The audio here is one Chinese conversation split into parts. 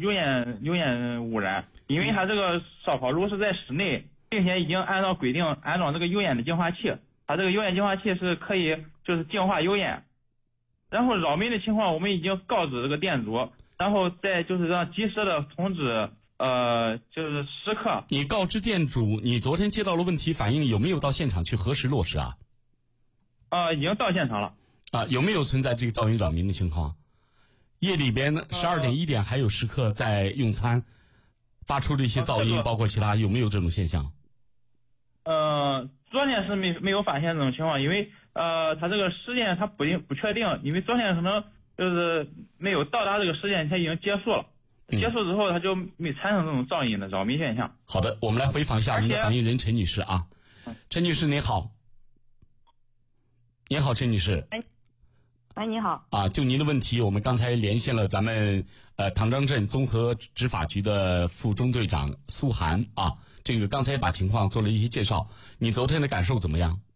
油烟污染，因为它这个烧烤炉是在室内，并且已经按照规定安装这个油烟的净化器，它这个油烟净化器是可以就是净化油烟。然后扰民的情况我们已经告知这个店主，然后再就是让及时的通知就是时刻。 你告知店主，你昨天接到了问题反映，有没有到现场去核实落实啊？ 已经到现场了。 有没有存在这个噪音扰民的情况？夜里边12点1点还有食客在用餐，发出的一些噪音，包括其他，有没有这种现象？ 昨天是没有发现这种情况，因为他这个时间他不确定，因为昨天可能就是没有到达这个时间，他已经结束了。结束之后他就没产生这种噪音的扰民现象。 好的，我们来回访一下我们的反映人陈女士啊。陈女士您好。您好，陈女士。 哎，你好。 就您的问题，我们刚才连线了咱们唐庄镇综合执法局的副中队长苏涵啊。这个刚才把情况做了一些介绍，你昨天的感受怎么样？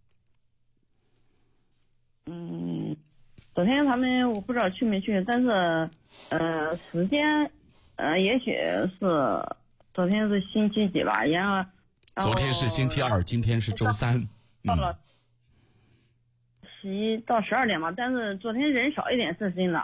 昨天他们我不知道去没去，但是时间也许是昨天是星期几吧， 昨天是星期2，今天是周3。 到了11到12点嘛，但是昨天人少一点是真的。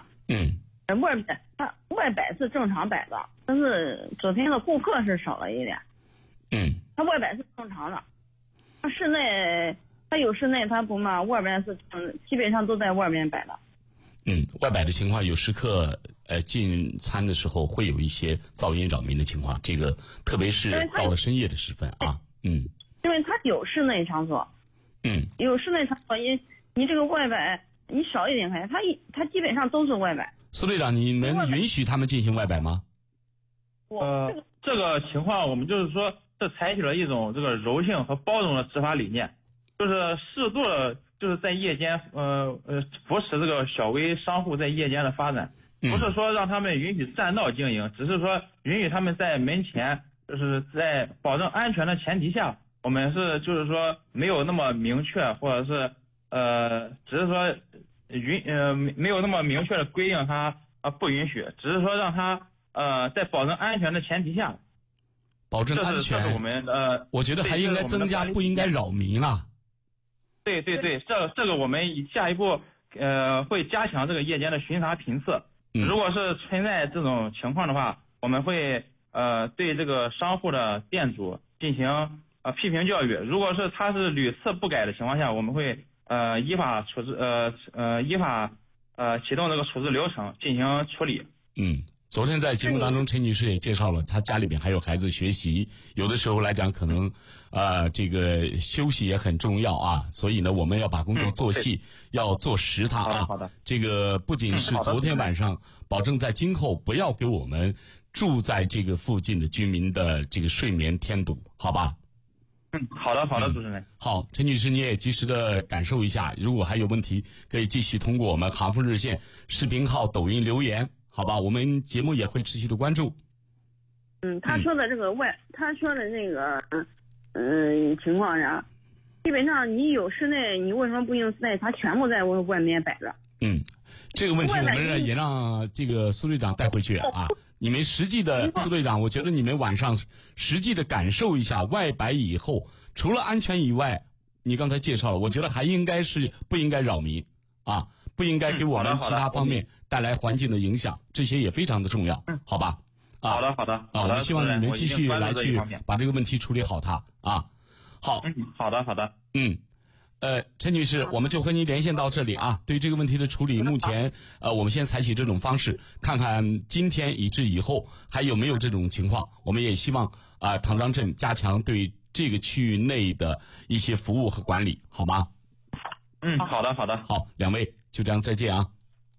外摆是正常摆的，但是昨天的顾客是少了一点。他外摆是正常的，他室内他有室内他不嘛，外边是基本上都在外面摆的。 外摆的情况有时刻进餐的时候会有一些噪音扰民的情况，这个特别是到了深夜的时分啊。 因为他有室内场所。有室内场所，你这个外摆你少一点开，他基本上都是外摆。 苏队长，你们允许他们进行外摆吗？ 这个情况我们就是说是采取了一种这个柔性和包容的执法理念，就是适度的就是在夜间扶持这个小微商户在夜间的发展，不是说让他们允许占道经营，只是说允许他们在门前，就是在保证安全的前提下，我们是就是说没有那么明确，或者是只是说没有那么明确的规定他不允许，只是说让他在保证安全的前提下。 保证安全， 这是我们我觉得还应该增加，不应该扰民啊。 对，这个我们下一步会加强这个夜间的巡查频次。如果是存在这种情况的话，我们会对这个商户的店主进行批评教育。如果是他是屡次不改的情况下，我们会依法处置依法启动这个处置流程进行处理。 昨天在节目当中，陈女士也介绍了，她家里边还有孩子学习，有的时候来讲，可能这个休息也很重要啊。所以呢，我们要把工作做细，要做实它啊。 好的。 这个不仅是昨天晚上，保证在今后不要给我们住在这个附近的居民的这个睡眠添堵，好吧？ 好的，主持人。 好，陈女士，你也及时的感受一下，如果还有问题，可以继续通过我们航风热线视频号、抖音留言。好吧，我们节目也会持续的关注。 他说的这个他说的这个情况上，基本上你有室内，你为什么不用室内？他全部在外面摆着。 这个问题我们也让这个苏队长带回去啊。你们实际的苏队长，我觉得你们晚上实际的感受一下外摆以后，除了安全以外，你刚才介绍了，我觉得还应该是不应该扰民啊。不应该给我们其他方面带来环境的影响，这些也非常的重要，好吧？ 好的。 我们希望你们继续来去把这个问题处理好它啊。好。 好的。 陈女士，我们就和您连线到这里啊。对于这个问题的处理，目前我们先采取这种方式，看看今天以至以后还有没有这种情况。我们也希望唐庄镇加强对这个区域内的一些服务和管理，好吗？ 好的。 好，两位就这样，再见啊。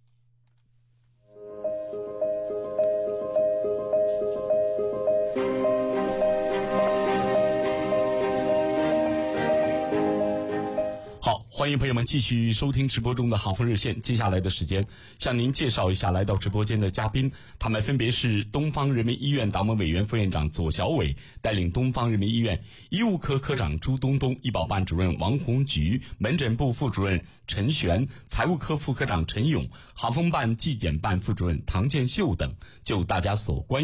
好，欢迎朋友们继续收听直播中的航风热线。接下来的时间，向您介绍一下来到直播间的嘉宾，他们分别是东方人民医院党委委员副院长左小伟，带领东方人民医院医务科科长朱东东，医保办主任王红菊，门诊部副主任陈璇，财务科副科长陈勇，航风办纪检办副主任唐建秀等。就大家所关